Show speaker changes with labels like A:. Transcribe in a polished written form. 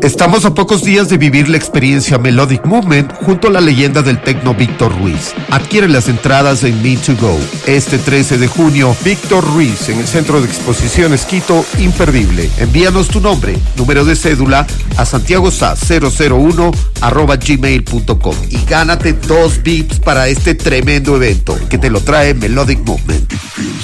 A: Estamos a pocos días de vivir la experiencia Melodic Movement junto a la leyenda del techno Víctor Ruiz. Adquiere las entradas en Me2Go. Este 13 de junio, Víctor Ruiz en el Centro de Exposiciones Quito, imperdible. Envíanos tu nombre, número de cédula a santiagosa001@gmail.com y gánate 2 VIPs para este tremendo evento que te lo trae Melodic Movement.